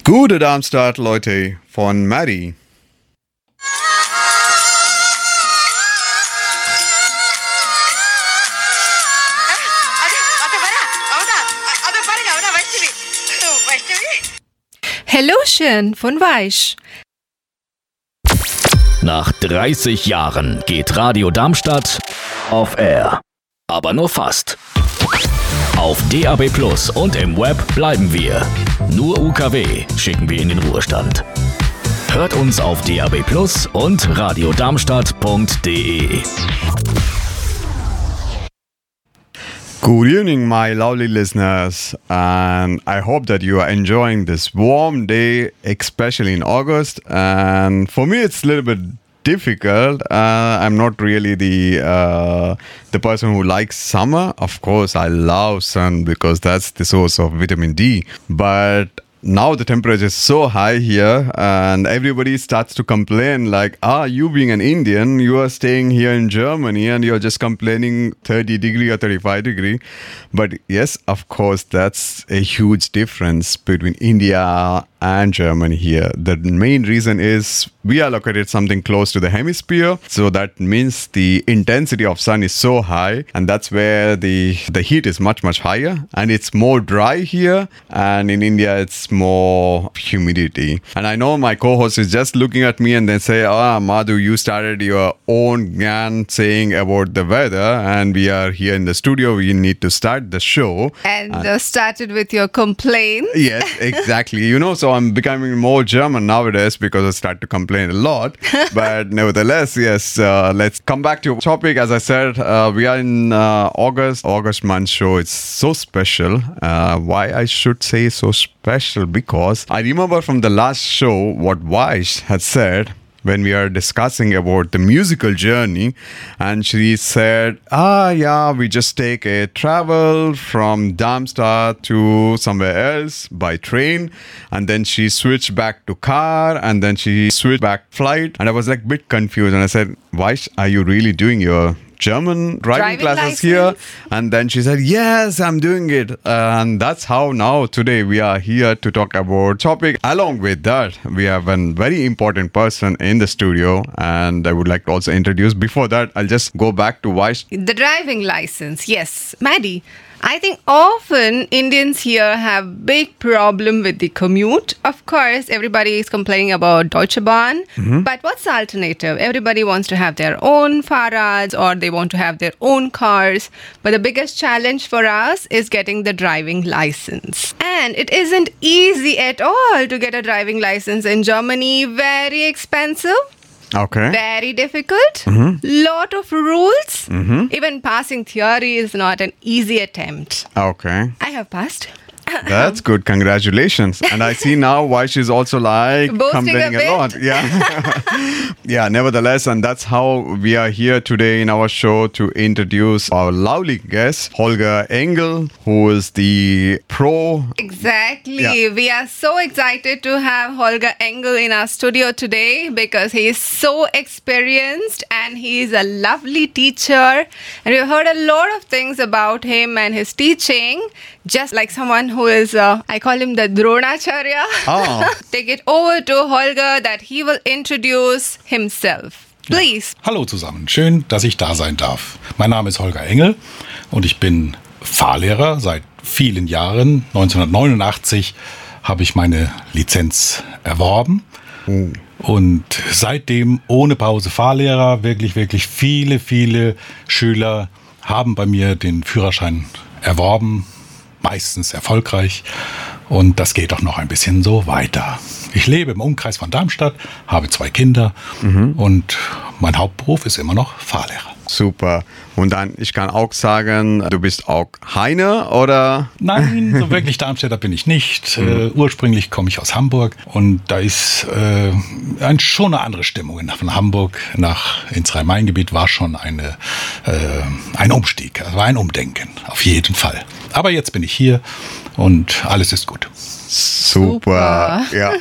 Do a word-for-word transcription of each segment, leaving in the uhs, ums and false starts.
Gute Darmstadt, Leute, von Maddie. Hellochen von Weich. Nach dreißig Jahren geht Radio Darmstadt auf Air. Aber nur fast. Auf D A B Plus und im Web bleiben wir. Nur U K W schicken wir in den Ruhestand. Hört uns auf D A B Plus und radiodarmstadt punkt de. Good evening, my lovely listeners, and I hope that you are enjoying this warm day, especially in August. And for me, it's a little bit difficult. Uh, I'm not really the uh, the person who likes summer. Of course, I love sun because that's the source of vitamin D. But now the temperature is so high here and everybody starts to complain like, ah, you being an Indian, you are staying here in Germany and you're just complaining thirty degree or thirty-five degree. But yes, of course, that's a huge difference between India and Germany here. The main reason is we are located something close to the hemisphere. So that means the intensity of sun is so high and that's where the, the heat is much, much higher and it's more dry here. And in India, it's more humidity. And I know my co-host is just looking at me and then say, ah, Madhu, you started your own gyan saying about the weather and we are here in the studio. We need to start the show. And uh, started with your complaint. Yes, exactly. You know, so I'm becoming more German nowadays because I start to complain a lot. But nevertheless, yes, uh, let's come back to topic. As I said, uh, we are in uh, August, August month show. It's so special. Uh, why I should say so special? Because I remember from the last show what Vaish had said when we are discussing about the musical journey, and she said, ah, yeah, we just take a travel from Darmstadt to somewhere else by train, and then she switched back to car, and then she switched back flight, and I was like a bit confused, and I said, Vaish, are you really doing your German driving, driving classes license here? And then she said, yes, I'm doing it. And that's how now today we are here to talk about topic. Along with that, we have a very important person in the studio and I would like to also introduce. Before that, I'll just go back to Vaish. The driving license. Yes, Maddie. I think often Indians here have big problem with the commute. Of course, everybody is complaining about Deutsche Bahn. Mm-hmm. But what's the alternative? Everybody wants to have their own Fahrrads or they want to have their own cars. But the biggest challenge for us is getting the driving license. And it isn't easy at all to get a driving license in Germany. Very expensive. Okay. Very difficult. Mm-hmm. Lot of rules. Mm-hmm. Even passing theory is not an easy attempt. Okay. I have passed. That's good. Congratulations. And I see now why she's also like boasting complaining a, a lot. Yeah. Yeah, nevertheless, and that's how we are here today in our show to introduce our lovely guest, Holger Engel, who is the pro. Exactly. Yeah. We are so excited to have Holger Engel in our studio today because he is so experienced and he is a lovely teacher. And we've heard a lot of things about him and his teaching, just like someone who is, uh, I call him the Dronacharya. Oh. Take it over to Holger that he will introduce himself. Please. Ja. Hallo zusammen, schön, dass ich da sein darf. Mein Name ist Holger Engel und ich bin Fahrlehrer seit vielen Jahren. neunzehnhundertneunundachtzig habe ich meine Lizenz erworben. Oh. Und seitdem ohne Pause Fahrlehrer. Wirklich, wirklich viele, viele Schüler haben bei mir den Führerschein erworben. Meistens erfolgreich und das geht auch noch ein bisschen so weiter. Ich lebe im Umkreis von Darmstadt, habe zwei Kinder mhm. und mein Hauptberuf ist immer noch Fahrlehrer. Super. Und dann, ich kann auch sagen, du bist auch Heine, oder? Nein, so wirklich Darmstädter bin ich nicht. Mhm. Äh, ursprünglich komme ich aus Hamburg und da ist äh, ein, schon eine andere Stimmung. Von Hamburg nach ins Rhein-Main-Gebiet war schon eine, äh, ein Umstieg, war ein Umdenken, auf jeden Fall. Aber jetzt bin ich hier und alles ist gut. Super. Super. Yeah.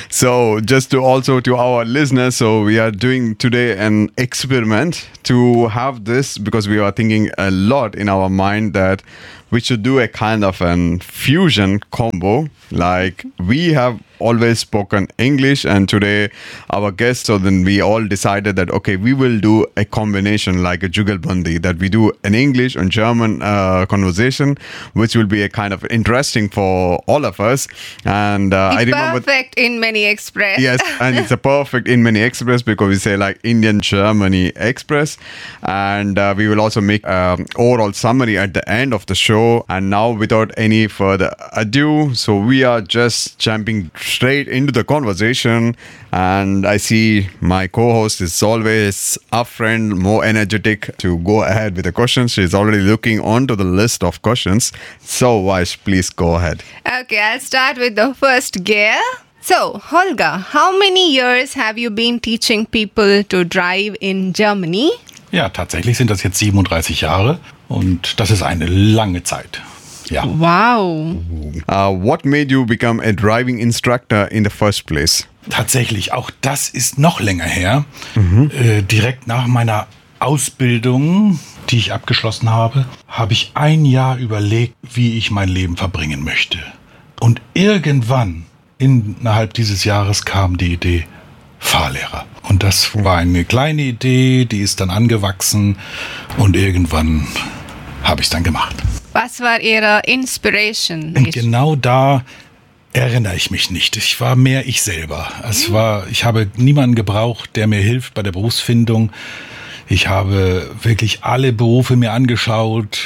So just to also to our listeners, so we are doing today an experiment to have this because we are thinking a lot in our mind that we should do a kind of an fusion combo. Like we have always spoken English, and today our guest, so then we all decided that okay, we will do a combination like a jugalbandi, that we do an English and German uh, conversation, which will be a kind of interesting for all of us. And uh, I remember perfect in many express. yes, and it's a perfect in many express because we say like Indian Germany Express, and uh, we will also make um, overall summary at the end of the show. And now, without any further ado, so we are just jumping straight into the conversation. And I see my co-host is always a friend, more energetic to go ahead with the questions. She's already looking onto the list of questions. So Vaish, please go ahead. Okay, I'll start with the first gear. So, Holger, how many years have you been teaching people to drive in Germany? Ja, tatsächlich sind das jetzt siebenunddreißig Jahre und das ist eine lange Zeit. Ja. Wow. Uh, what made you become a driving instructor in the first place? Tatsächlich, auch das ist noch länger her. Mhm. Äh, direkt nach meiner Ausbildung, die ich abgeschlossen habe, habe ich ein Jahr überlegt, wie ich mein Leben verbringen möchte. Und irgendwann innerhalb dieses Jahres kam die Idee, Fahrlehrer. Und das war eine kleine Idee, die ist dann angewachsen und irgendwann habe ich es dann gemacht. Was war Ihre Inspiration? Und genau da erinnere ich mich nicht. Ich war mehr ich selber. Es war, ich habe niemanden gebraucht, der mir hilft bei der Berufsfindung. Ich habe wirklich alle Berufe mir angeschaut.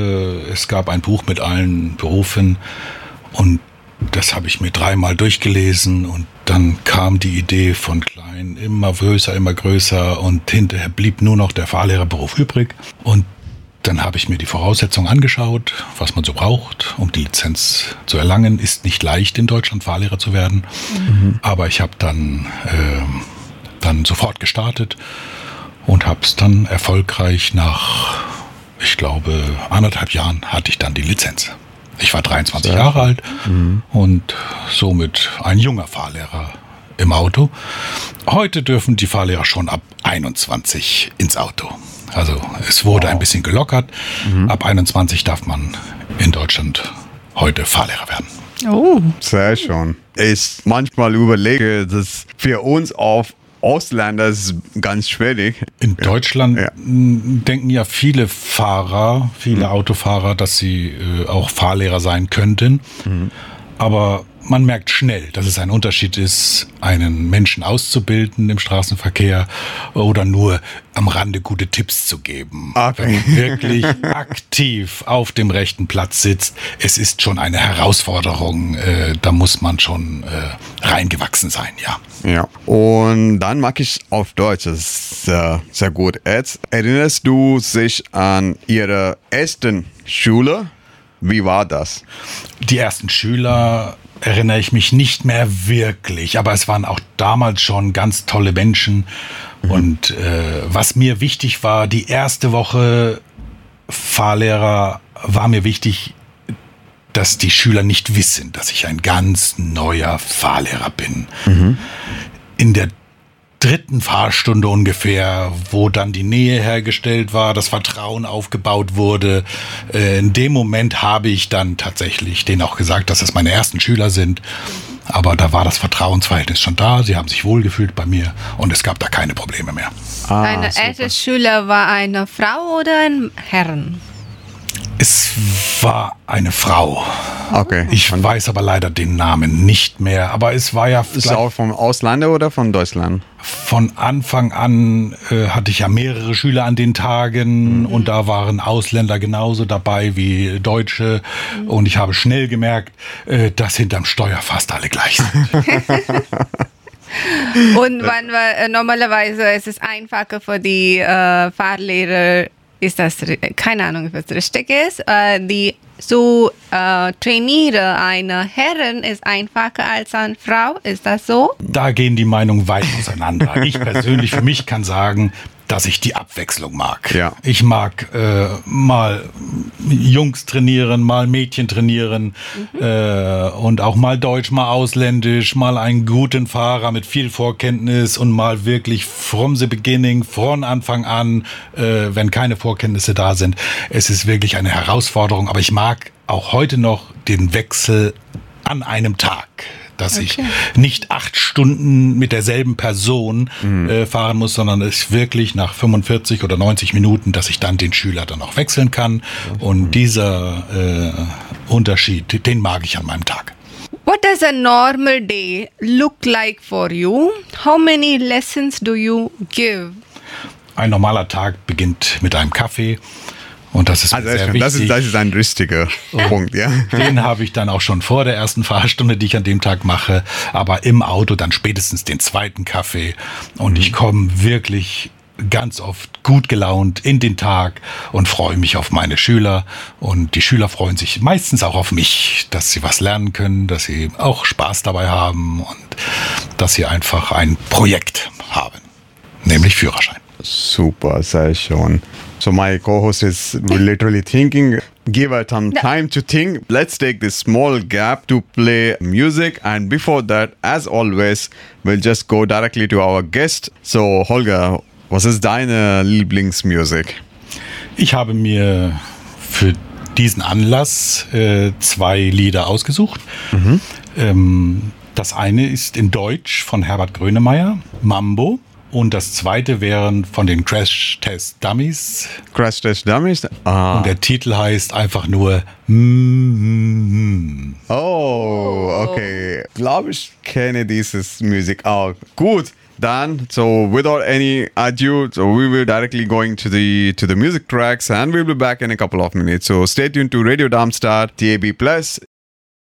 Es gab ein Buch mit allen Berufen und das habe ich mir dreimal durchgelesen und dann kam die Idee von klein, immer größer, immer größer und hinterher blieb nur noch der Fahrlehrerberuf übrig. Und dann habe ich mir die Voraussetzungen angeschaut, was man so braucht, um die Lizenz zu erlangen. Ist nicht leicht in Deutschland Fahrlehrer zu werden, mhm. aber ich habe dann, äh, dann sofort gestartet und habe es dann erfolgreich nach, ich glaube, anderthalb Jahren hatte ich dann die Lizenz. Ich war dreiundzwanzig ja. Jahre alt mhm. und somit ein junger Fahrlehrer im Auto. Heute dürfen die Fahrlehrer schon ab einundzwanzig ins Auto. Also es wurde wow. ein bisschen gelockert. Mhm. Ab einundzwanzig darf man in Deutschland heute Fahrlehrer werden. Oh. Sehr schön. Ich manchmal überlege, dass für uns auf Ausländer ist ganz schwierig. In Deutschland ja. denken ja viele Fahrer, viele mhm. Autofahrer, dass sie äh, auch Fahrlehrer sein könnten. Mhm. Aber man merkt schnell, dass es ein Unterschied ist, einen Menschen auszubilden im Straßenverkehr oder nur am Rande gute Tipps zu geben. Okay. Wenn man wirklich aktiv auf dem rechten Platz sitzt, es ist schon eine Herausforderung, äh, da muss man schon äh, reingewachsen sein, ja. Ja, und dann mag ich auf Deutsch, das ist sehr, sehr gut. Jetzt erinnerst du dich an Ihre ersten Schule? Wie war das? Die ersten Schüler erinnere ich mich nicht mehr wirklich, aber es waren auch damals schon ganz tolle Menschen. Mhm. Und äh, was mir wichtig war, die erste Woche Fahrlehrer war mir wichtig, dass die Schüler nicht wissen, dass ich ein ganz neuer Fahrlehrer bin. Mhm. In der dritten Fahrstunde ungefähr, wo dann die Nähe hergestellt war, das Vertrauen aufgebaut wurde. Äh, in dem Moment habe ich dann tatsächlich denen auch gesagt, dass es meine ersten Schüler sind. Aber da war das Vertrauensverhältnis schon da. Sie haben sich wohlgefühlt bei mir und es gab da keine Probleme mehr. Ah, Deine erste Schüler war eine Frau oder ein Herrn? Es war eine Frau. Okay. Ich weiß aber leider den Namen nicht mehr. Aber es war ja... Ist es auch vom Ausland oder von Deutschland? Von Anfang an äh, hatte ich ja mehrere Schüler an den Tagen mhm. und da waren Ausländer genauso dabei wie Deutsche. Mhm. Und ich habe schnell gemerkt, äh, dass hinterm Steuer fast alle gleich sind. Und wann war äh, normalerweise ist es einfacher für die äh, Fahrlehrer, ist das, keine Ahnung, ob es richtig ist, äh, die zu äh, trainieren eine Herren ist einfacher als eine Frau, ist das so? Da gehen die Meinungen weit auseinander. Ich persönlich für mich kann sagen, dass ich die Abwechslung mag. Ja. Ich mag äh, mal Jungs trainieren, mal Mädchen trainieren mhm. äh, und auch mal deutsch, mal ausländisch, mal einen guten Fahrer mit viel Vorkenntnis und mal wirklich from the beginning, von Anfang an, äh, wenn keine Vorkenntnisse da sind. Es ist wirklich eine Herausforderung, aber ich mag auch heute noch den Wechsel an einem Tag. Dass okay. ich nicht acht Stunden mit derselben Person mhm. äh, fahren muss, sondern es wirklich nach fünfundvierzig oder neunzig Minuten, dass ich dann den Schüler dann auch wechseln kann. Mhm. Und dieser äh, Unterschied, den mag ich an meinem Tag. What does a normal day look like for you? How many lessons do you give? Ein normaler Tag beginnt mit einem Kaffee. Und das ist also sehr das wichtig. Das ist, das ist ein richtiger Punkt, ja. Den habe ich dann auch schon vor der ersten Fahrstunde, die ich an dem Tag mache, aber im Auto dann spätestens den zweiten Kaffee. Und mhm. ich komme wirklich ganz oft gut gelaunt in den Tag und freue mich auf meine Schüler. Und die Schüler freuen sich meistens auch auf mich, dass sie was lernen können, dass sie auch Spaß dabei haben und dass sie einfach ein Projekt haben, nämlich Führerschein. Super, sehr schön. So my co-host is literally thinking, give her some time to think. Let's take this small gap to play music. And before that, as always, we'll just go directly to our guest. So Holger, was ist deine Lieblingsmusik? Ich habe mir für diesen Anlass äh, zwei Lieder ausgesucht. Mhm. Ähm, das eine ist in Deutsch von Herbert Grönemeyer, Mambo. Und das zweite wären von den Crash Test Dummies. Crash Test Dummies? Ah. Und der Titel heißt einfach nur mm-hmm. Oh, okay. Ich glaube, ich kenne dieses Musik auch. Gut. Dann, so without any ado, so we will directly going to the to the music tracks and we'll be back in a couple of minutes. So stay tuned to Radio Darmstadt, D A B Plus.